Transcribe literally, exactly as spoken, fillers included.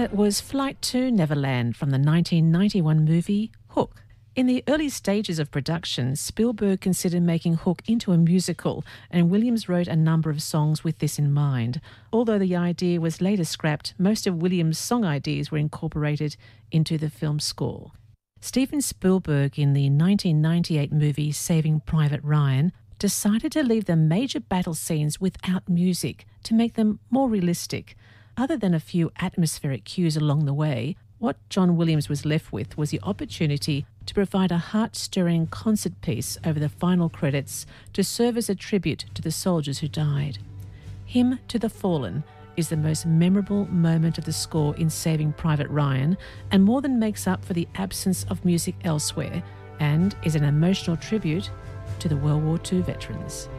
That was Flight to Neverland from the nineteen ninety-one movie Hook. In the early stages of production, Spielberg considered making Hook into a musical, and Williams wrote a number of songs with this in mind. Although the idea was later scrapped, most of Williams' song ideas were incorporated into the film's score. Steven Spielberg, in the nineteen ninety-eight movie Saving Private Ryan, decided to leave the major battle scenes without music to make them more realistic. Other than a few atmospheric cues along the way, what John Williams was left with was the opportunity to provide a heart-stirring concert piece over the final credits to serve as a tribute to the soldiers who died. Hymn to the Fallen is the most memorable moment of the score in Saving Private Ryan, and more than makes up for the absence of music elsewhere, and is an emotional tribute to the World War Two veterans.